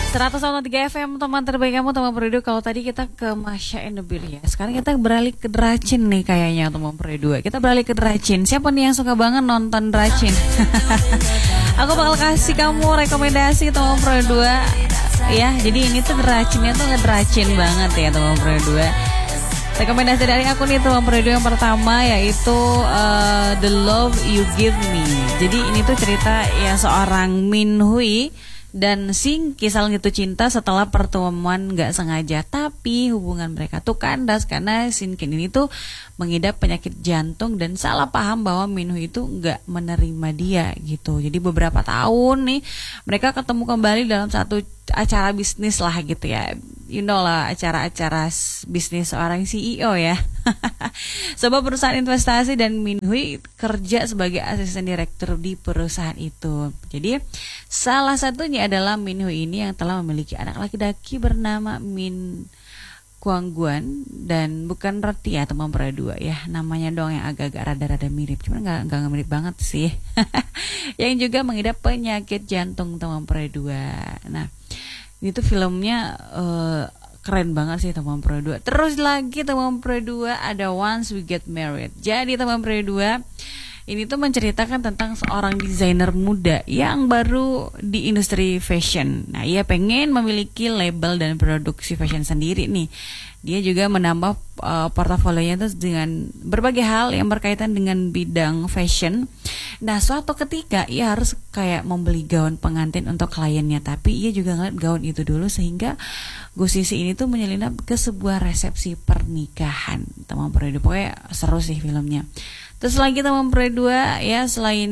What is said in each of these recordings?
101.3 FM, teman terbaik kamu, teman Peridu. Kalau tadi kita ke Masya and the Beer ya, sekarang kita beralih ke Dracin nih kayaknya teman Peridu. Kita beralih ke Dracin. Siapa nih yang suka banget nonton Dracin? Aku bakal kasih kamu rekomendasi teman Peridu ya. Jadi ini tuh Dracinnya tuh ngedracin banget ya teman Peridu. Rekomendasi dari aku nih teman Peridu, yang pertama yaitu The Love You Give Me. Jadi ini tuh cerita ya seorang Min Hui dan Sing kisah gitu cinta setelah pertemuan gak sengaja, tapi hubungan mereka tuh kandas karena Shin Kin ini tuh mengidap penyakit jantung dan salah paham bahwa Min Hui itu gak menerima dia gitu. Jadi beberapa tahun nih mereka ketemu kembali dalam satu acara bisnis lah gitu ya. You know lah, acara-acara bisnis seorang CEO ya. Sebuah perusahaan investasi dan Min Hui kerja sebagai asisten direktur di perusahaan itu. Jadi salah satunya adalah Min Hui ini yang telah memiliki anak laki-laki bernama Min Guangguan, dan bukan roti ya teman Peridu ya, namanya doang yang agak-agak rada-rada mirip, cuman nggak mirip banget sih. Yang juga mengidap penyakit jantung teman Peridu. Nah ini tuh filmnya keren banget sih teman Peridu. Terus lagi teman Peridu ada Once We Get Married. Jadi teman Peridu ini tuh menceritakan tentang seorang desainer muda yang baru di industri fashion. Nah, ia pengen memiliki label dan produksi fashion sendiri nih. Dia juga menambah portofolionya tuh dengan berbagai hal yang berkaitan dengan bidang fashion. Nah, suatu ketika ia harus kayak membeli gaun pengantin untuk kliennya, tapi ia juga ngeliat gaun itu dulu sehingga Gus Sisi ini tuh menyelinap ke sebuah resepsi pernikahan. Teman Peridu, pokoknya seru sih filmnya. Terus lagi teman Peridu ya, selain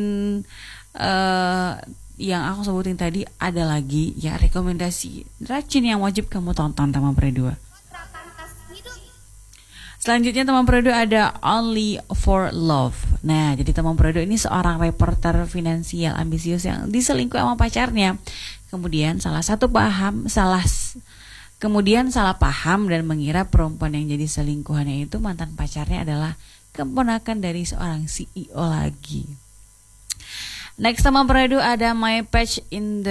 yang aku sebutin tadi, ada lagi ya rekomendasi Dracin yang wajib kamu tonton teman Peridu. Selanjutnya teman Peridu ada Only for Love. Nah, jadi teman Peridu ini seorang reporter finansial ambisius yang diselingkuh sama pacarnya. Kemudian salah paham dan mengira perempuan yang jadi selingkuhannya itu mantan pacarnya adalah keponakan dari seorang CEO lagi. Next teman Peridu ada My Page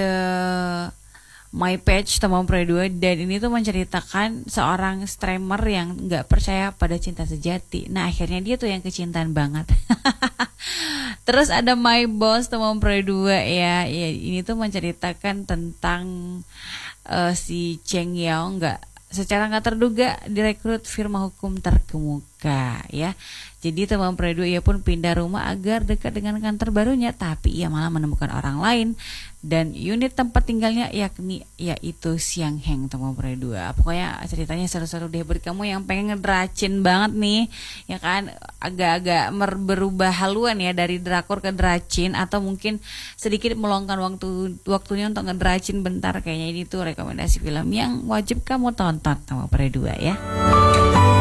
teman Peridu, dan ini tuh menceritakan seorang streamer yang nggak percaya pada cinta sejati. Nah akhirnya dia tuh yang kecintaan banget. Terus ada My Boss teman Peridu ya, ini tuh menceritakan tentang si Cheng Yao secara nggak terduga direkrut firma hukum terkemuka ya. Jadi teman Peridu ia pun pindah rumah agar dekat dengan kantor barunya, tapi ia malah menemukan orang lain dan unit tempat tinggalnya yaitu Siang Heng teman Peridu. Pokoknya ceritanya seru-seru deh buat kamu yang pengen ngedracin banget nih ya kan, agak-agak berubah haluan ya dari drakor ke dracin, atau mungkin sedikit meluangkan waktunya untuk ngedracin bentar. Kayaknya ini tuh rekomendasi film yang wajib kamu tonton teman Peridu ya.